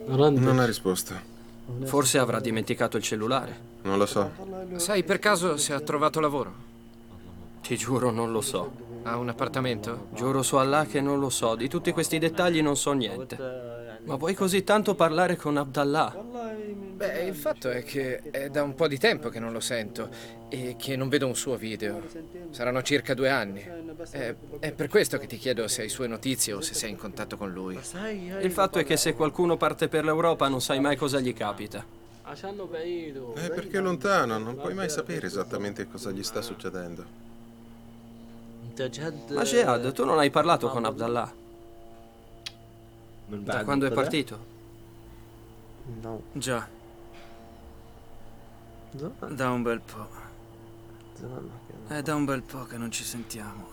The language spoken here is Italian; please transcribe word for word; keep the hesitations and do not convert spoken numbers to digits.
Non ha risposto. Forse avrà dimenticato il cellulare. Non lo so. Sai per caso se ha trovato lavoro? Ti giuro, non lo so. Ha un appartamento? Giuro su Allah che non lo so. Di tutti questi dettagli non so niente. Ma vuoi così tanto parlare con Abdallah? Beh, il fatto è che è da un po' di tempo che non lo sento e che non vedo un suo video. Saranno circa due anni. È, è per questo che ti chiedo se hai sue notizie o se sei in contatto con lui. Il fatto è che se qualcuno parte per l'Europa non sai mai cosa gli capita. È perché è lontano, non puoi mai sapere esattamente cosa gli sta succedendo. Ma Jihad, tu non hai parlato con Abdallah? Da quando è partito? No. Già, Zaman. da un bel po'. Zaman. È da un bel po' che non ci sentiamo.